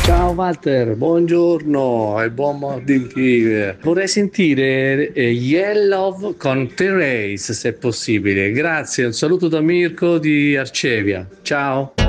Ciao Walter, buongiorno e buon morning King. Vorrei sentire Yellow con Terrace se possibile. Grazie, un saluto da Mirko di Arcevia. Ciao.